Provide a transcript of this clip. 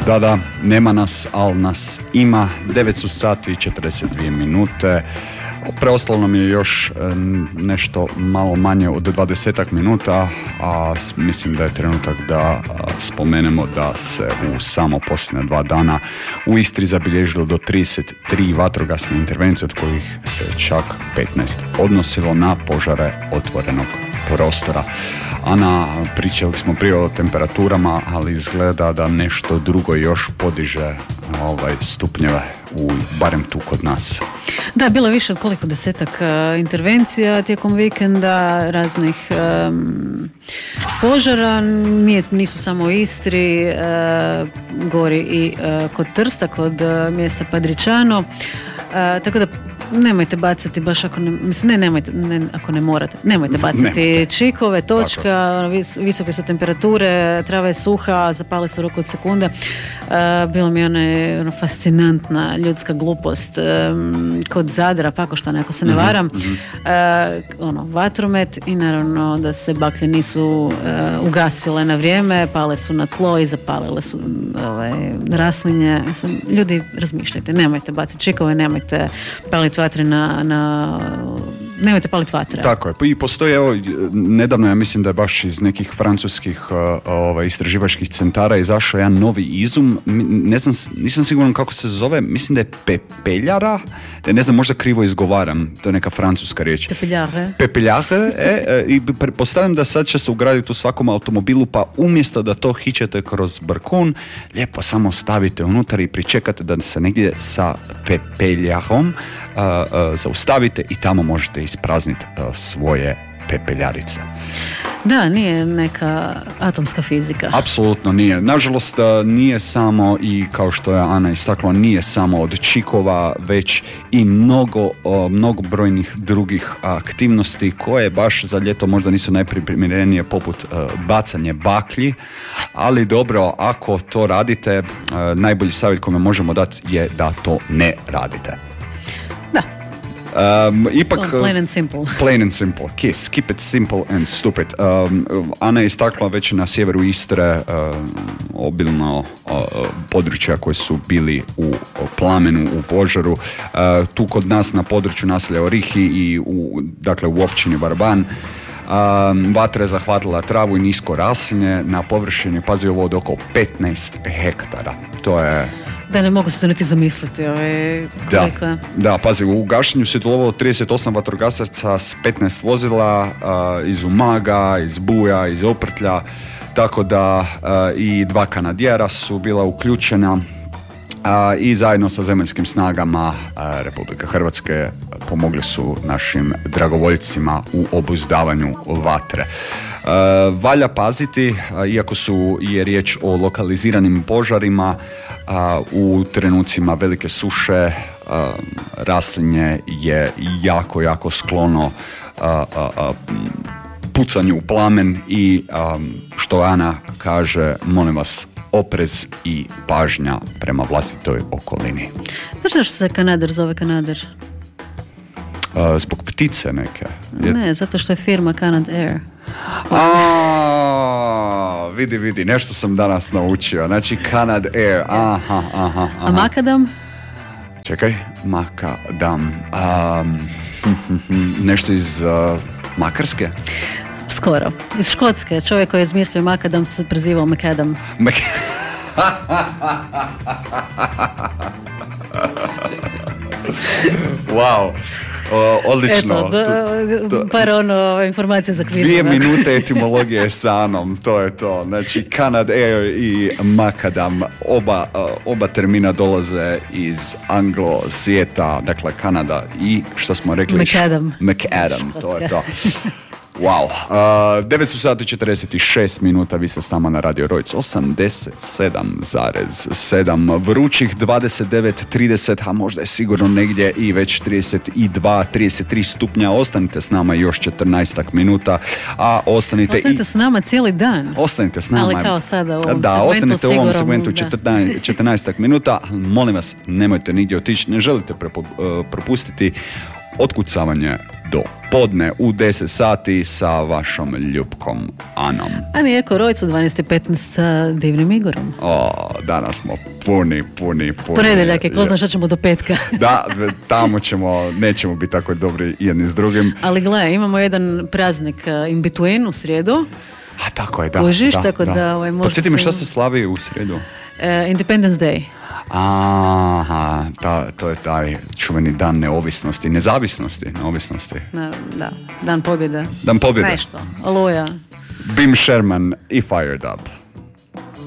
Da, nema nas, ali nas ima. 9 su sati i 42 minute. Preostalo nam je još nešto malo manje od 20 minuta, a mislim da je trenutak da spomenemo da se u samo posljednja 2 dana u Istri zabilježilo do 33 vatrogasne intervencije, od kojih se čak 15 odnosilo na požare otvorenog prostora. Ana, pričali smo prije o temperaturama, ali izgleda da nešto drugo još podiže stupnjeve, barem tu kod nas. Da, bilo je više od koliko 10 intervencija tijekom vikenda, raznih požara, nisu samo u Istri, gori i kod Trsta, kod mjesta Padričano, tako da nemojte baš ako ne, mislim, nemojte, ako ne morate, nemojte bacati čikove, točka, visoke su temperature, trava je suha, zapali se u roku od sekunde. Bilo mi je fascinantna ljudska glupost kod Zadra, Pakoštana, ako se ne varam, vatromet i naravno da se baklje nisu ugasile na vrijeme, pale su na tlo i zapalile su raslinje. Mislim, ljudi, razmišljajte, nemojte baciti čikove, nemojte paliti vatre nemojte paliti vatre. Tako je. I postoji, nedavno ja mislim da je baš iz nekih francuskih istraživačkih centara izašao jedan novi izum, ne znam, nisam siguran kako se zove, mislim da je pepeljara, ne znam, možda krivo izgovaram, to je neka francuska riječ. Pepeljare, i pretpostavljam da sad će se ugraditi u svakom automobilu, pa umjesto da to hićete kroz brkun, lijepo samo stavite unutar i pričekate da se negdje sa pepeljarom zaustavite i tamo možete isprazniti svoje pepeljarice. Da, nije neka atomska fizika. Apsolutno nije. Nažalost, nije samo, i kao što je Ana istakla, nije samo od čikova, već i mnogo brojnih drugih aktivnosti koje baš za ljeto možda nisu najprimjerenije, poput bacanje baklji, ali dobro, ako to radite, najbolji savjet koji možemo dati je da to ne radite. Da. Ipak, plain and simple. Plain and simple. Kiss. Keep it simple and stupid. Ana je istakla već na sjeveru Istre obilno područja koji su bili u plamenu, u požaru. Tu kod nas na području naselja Orihi i u općini Barban. Vatra je zahvatila travu i nisko raslinje na površini, pazi ovo, od oko 15 hektara. To je... Da, ne mogu se to niti zamisliti. Koliko je. Da, pazi, u gašenju se sudjelovalo 38 vatrogasaca s 15 vozila iz Umaga, iz Buja, iz Oprtlja, tako da i 2 kanadijera su bila uključena i zajedno sa zemaljskim snagama Republike Hrvatske pomogli su našim dragovoljcima u obuzdavanju vatre. Valja paziti, iako je riječ o lokaliziranim požarima, u trenucima velike suše raslinje je jako sklono pucanju u plamen i što Ana kaže, molim vas, oprez i pažnja prema vlastitoj okolini. Znaš zašto se Kanader zove Kanader? Zbog ptice neke. Ne, zato što je firma Canad Air. Vidi, nešto sam danas naučio. Znači Canad Air. Aha. A makadam? Čekaj, makadam. Nešto iz Makarske? Skoro. Iz Škotske. Čovjek koji je izmislio makadam se prezivao Macadam. Wow. Odlično. Eto, par informacija za kvizove. 2 minute etimologije sa Anom, to je to. Znači, Canad Air i Macadam, oba termina dolaze iz anglo svijeta, dakle Kanada i, što smo rekli? Macadam, to je to. Wow, 9 su sati 46 minuta, vi ste s nama na Radio Rojc 87,7, vrućih 29, 30, a možda je sigurno negdje i već 32, 33 stupnja. Ostanite s nama još 14 minuta, a ostanite s nama cijeli dan. Ostanite s nama. Ali kao sada u ovom segmentu. Ostanite u ovom segmentu 14 minuta. Molim vas, nemojte nigdje otići, ne želite propustiti otkucavanje do podne u 10 sati sa vašom ljubkom Anom. Ani Eko Rojc u 12.15 sa divnim Igorom. Danas smo puni. Ponedeljak je, ko zna šta ćemo do petka. Da, tamo nećemo biti tako dobri jedni s drugim. Ali gledaj, imamo jedan praznik in between u srijedu. A tako je, da. Kužiš, tako da podsjeti me, šta se slavi u srijedu? Independence Day. Aha, to je taj čuveni dan neovisnosti, nezavisnosti. Da, dan pobjede. Dan pobjede. Nešto, Oluja. Bim Sherman i Fired Up.